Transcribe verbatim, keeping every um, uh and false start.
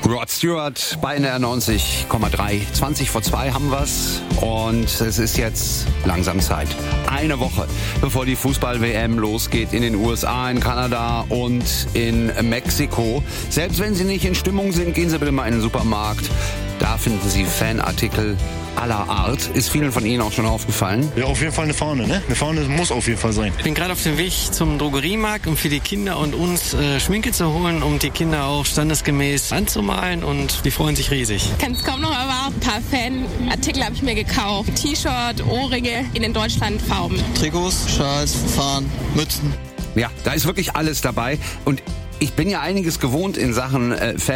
Rod Stewart bei N R neunzig Komma drei. zwanzig vor zwei haben wir's und es ist jetzt langsam Zeit. Eine Woche, bevor die Fußball-W M losgeht in den U S A, in Kanada und in Mexiko. Selbst wenn Sie nicht in Stimmung sind, gehen Sie bitte mal in den Supermarkt. Da finden Sie Fanartikel aller Art. Ist vielen von Ihnen auch schon aufgefallen? Ja, auf jeden Fall eine Fahne, ne? Eine Fahne muss auf jeden Fall sein. Ich bin gerade auf dem Weg zum Drogeriemarkt, um für die Kinder und uns äh, Schminke zu holen, um die Kinder auch standesgemäß anzumalen, und die freuen sich riesig. Ich kann es kaum noch erwarten. Ein paar Fanartikel habe ich mir gekauft. T-Shirt, Ohrringe in den Deutschlandfarben. Trikots, Schals, Fahnen, Mützen. Ja, da ist wirklich alles dabei und ich bin ja einiges gewohnt in Sachen äh, Fan